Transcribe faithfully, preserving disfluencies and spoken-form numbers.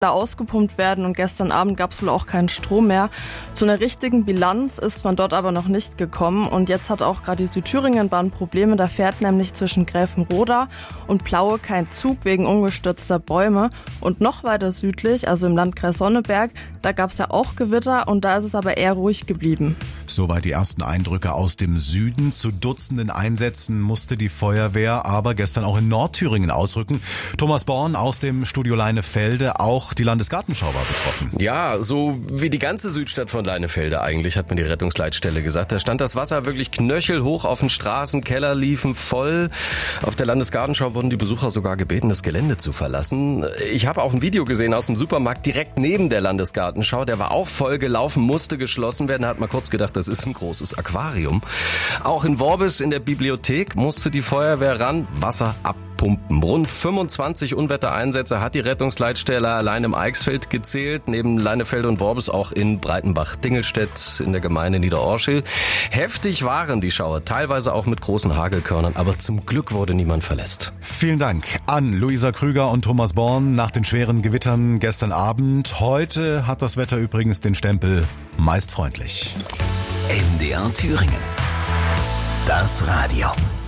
da ausgepumpt werden und gestern Abend gab es wohl auch keinen Strom mehr. Zu einer richtigen Bilanz ist man dort aber noch nicht gekommen und jetzt hat auch gerade die Südthüringenbahn Probleme. Da fährt nämlich zwischen Gräfenroda und Plaue kein Zug wegen umgestürzter Bäume und noch weiter südlich, also im Landkreis Sonneberg, da gab es ja auch Gewitter und da ist es aber eher ruhig geblieben. Soweit die ersten Eindrücke aus dem Süden. Zu Dutzenden Einsätzen musste die Feuerwehr aber gestern auch in Nordthüringen ausrücken. Thomas Born aus dem Studio Leinefelde, auch die Landesgartenschau war betroffen. Ja, so wie die ganze Südstadt von Leinefelde eigentlich, hat mir die Rettungsleitstelle gesagt. Da stand das Wasser wirklich knöchelhoch auf den Straßen, Keller liefen voll. Auf der Landesgartenschau wurden die Besucher sogar gebeten, das Gelände zu verlassen. Ich habe auch ein Video gesehen aus dem Supermarkt direkt neben der Landesgartenschau. Der war auch voll gelaufen, musste geschlossen werden. Da hat man kurz gedacht, das ist ein großes Aquarium. Auch in Worbis in der Bibliothek musste die Feuerwehr ran, Wasser abpumpen. Rund fünfundzwanzig Unwettereinsätze hat die Rettungsleitstelle allein im Eichsfeld gezählt. Neben Leinefelde und Worbis auch in Breitenbach-Dingelstedt in der Gemeinde Niederorschel. Heftig waren die Schauer, teilweise auch mit großen Hagelkörnern, aber zum Glück wurde niemand verletzt. Vielen Dank an Luisa Krüger und Thomas Born nach den schweren Gewittern gestern Abend. Heute hat das Wetter übrigens den Stempel meist freundlich. M D R Thüringen. Das Radio.